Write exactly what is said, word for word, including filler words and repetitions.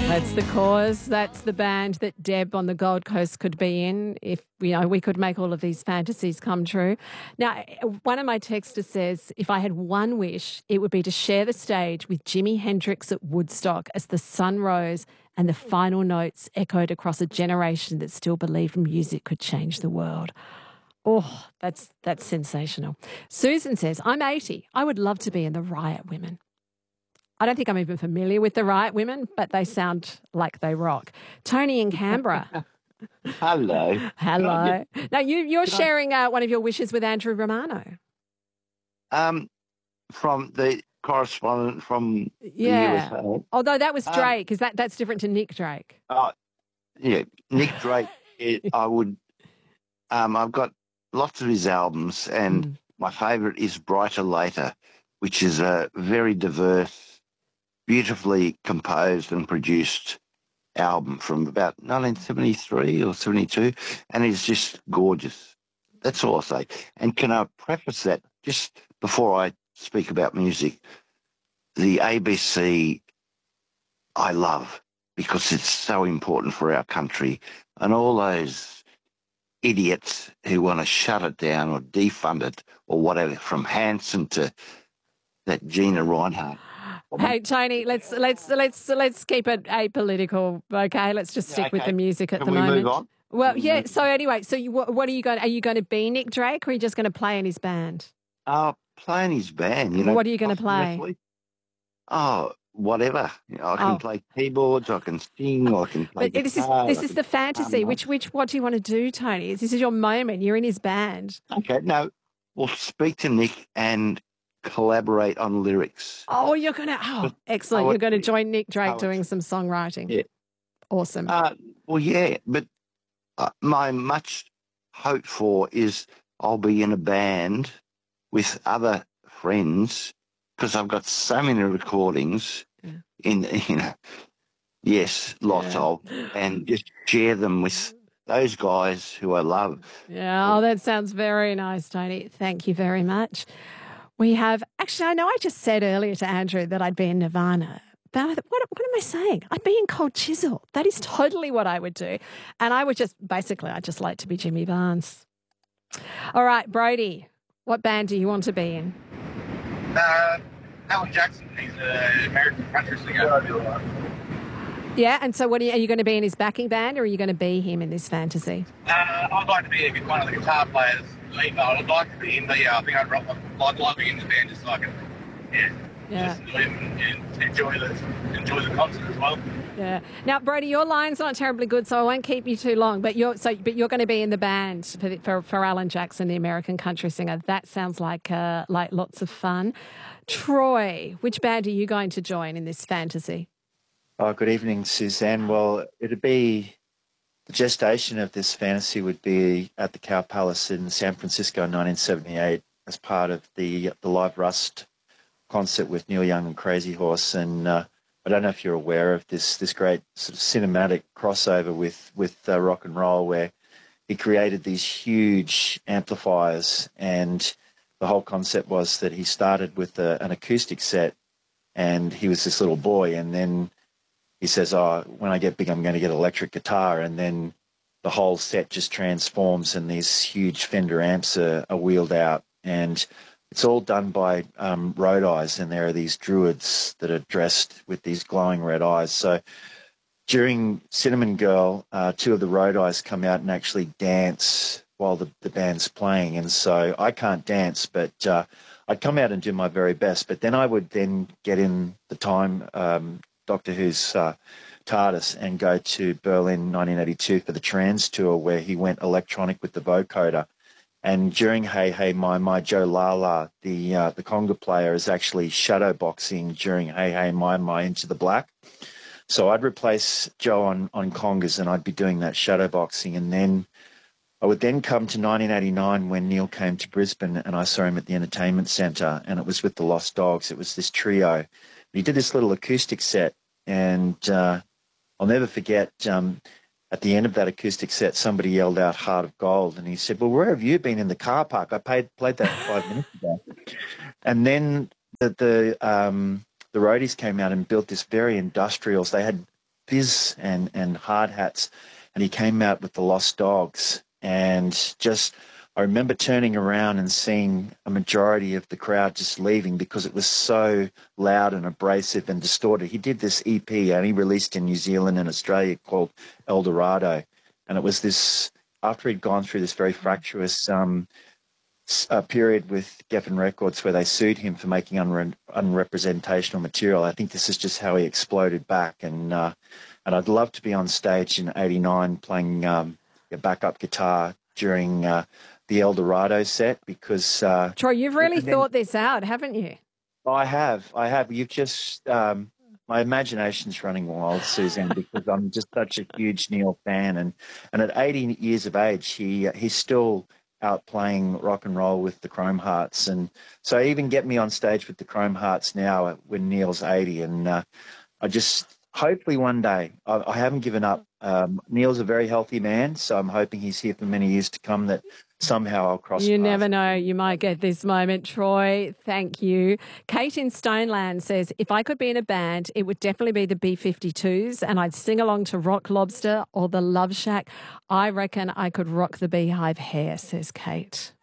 That's The Cause. That's the band that Deb on the Gold Coast could be in if you know we could make all of these fantasies come true. Now, one of my texters says if I had one wish, it would be to share the stage with Jimi Hendrix at Woodstock as the sun rose and the final notes echoed across a generation that still believed music could change the world. Oh, that's that's sensational. Susan says, I'm eighty. I would love to be in the Riot Women. I don't think I'm even familiar with the Riot Women, but they sound like they rock. Tony in Canberra. Hello. Hello. Just, now, you, you're I, sharing uh, one of your wishes with Andrew Romano. Um, from the correspondent from Yeah. the U S A. Although that was Um, Drake, because that, that's different to Nick Drake. Uh, yeah, Nick Drake, it, I would, um, I've got lots of his albums, and Mm. my favourite is Brighter Later, which is a very diverse, beautifully composed and produced album from about nineteen seventy-three or seventy-two, and it's just gorgeous. That's all I'll say. And can I preface that just before I speak about music? The A B C I love because it's so important for our country, and all those idiots who want to shut it down or defund it or whatever, from Hanson to that Gina Reinhardt. Hey Tony, let's let's let's let's keep it apolitical, okay? Let's just stick Yeah, okay. with the music at Can the we moment. move on? Well, Can we yeah. move So on? anyway, so you, what, what are you going? Are you going to be Nick Drake, or are you just going to play in his band? Oh, playing his band, you know. What are you going to play? posthumously. Oh, whatever. You know, I can Oh, play keyboards, I can sing, I can play but this is guitar, this I is can the fantasy. hum. Which which what do you want to do, Tony? This is your moment. You're in his band. Okay, no, we'll speak to Nick and collaborate on lyrics. Oh, you're going to. Oh, But excellent. You're going to poetry, join Nick Drake doing poetry. some songwriting. Yeah. Awesome. Uh, well, yeah, but uh, my much hope for is I'll be in a band with other friends because I've got so many recordings Yeah. in, you know, yes, lots Yeah. of, and just share them with those guys who I love. Yeah. Oh, that sounds very nice, Tony. Thank you very much. We have, actually, I know I just said earlier to Andrew that I'd be in Nirvana, but what, what am I saying? I'd be in Cold Chisel. That is totally what I would do. And I would just, basically, I'd just like to be Jimmy Barnes. All right, Brody, what band do you want to be in? Uh, Alan Jackson, he's an American country singer. Yeah, and so what are you, are you going to be in his backing band, or are you going to be him in this fantasy? Uh, I'd like to be one of the guitar players. I'd like to be in, but yeah, I think I'd, I'd like to be in the band just so I can, yeah, Yeah. just enjoy him and enjoy the enjoy the concert as well. Yeah. Now, Brody, your line's not terribly good, so I won't keep you too long. But you're so, but you're going to be in the band for for, for Alan Jackson, the American country singer. That sounds like uh, like lots of fun. Troy, which band are you going to join in this fantasy? Oh, good evening, Suzanne. Well, it'd be the gestation of this fantasy would be at the Cow Palace in San Francisco in nineteen seventy-eight as part of the the Live Rust concert with Neil Young and Crazy Horse. And uh, I don't know if you're aware of this this great sort of cinematic crossover with with uh, rock and roll, where he created these huge amplifiers, and the whole concept was that he started with a, an acoustic set, and he was this little boy, and then he says, oh, when I get big, I'm going to get electric guitar. And then the whole set just transforms and these huge Fender amps are, are wheeled out. And it's all done by um, Road Eyes. And there are these druids that are dressed with these glowing red eyes. So during Cinnamon Girl, uh, two of the Road Eyes come out and actually dance while the, the band's playing. And so I can't dance, but uh, I'd come out and do my very best. But then I would then get in the time um, Doctor Who's uh, TARDIS and go to Berlin nineteen eighty-two for the Trans Tour, where he went electronic with the vocoder. And during Hey Hey My My, Joe Lala, the uh, the conga player, is actually shadowboxing during Hey Hey My My Into the Black. So I'd replace Joe on, on congas, and I'd be doing that shadowboxing. And then I would then come to nineteen eighty-nine when Neil came to Brisbane, and I saw him at the Entertainment Centre, and it was with the Lost Dogs. It was this trio. He did this little acoustic set, and uh, I'll never forget, um, at the end of that acoustic set, somebody yelled out Heart of Gold, and he said, well, where have you been? In the car park? I paid, played that five minutes ago. And then the the, um, the roadies came out and built this very industrial, they had Fizz and, and Hard Hats, and he came out with the Lost Dogs. And just, I remember turning around and seeing a majority of the crowd just leaving because it was so loud and abrasive and distorted. He did this E P only released in New Zealand and Australia called El Dorado. And it was this, after he'd gone through this very fractious um, uh, period with Geffen Records where they sued him for making unre- unrepresentational material, I think this is just how he exploded back. And uh, and I'd love to be on stage in eighty-nine playing um, a backup guitar during uh, the El Dorado set because... Uh, Troy, you've really then, thought this out, haven't you? I have. I have. You've just... Um, my imagination's running wild, Suzanne, because I'm just such a huge Neil fan. And, and at eighty years of age, he he's still out playing rock and roll with the Chrome Hearts. And so even get me on stage with the Chrome Hearts now when Neil's eighty. And uh, I just... Hopefully one day. I, I haven't given up. Um, Neil's a very healthy man, so I'm hoping he's here for many years to come, that somehow I'll cross You paths. never know. You might get this moment. Troy, thank you. Kate in Stoneland says, if I could be in a band, it would definitely be the B fifty-twos and I'd sing along to Rock Lobster or the Love Shack. I reckon I could rock the Beehive Hair, says Kate.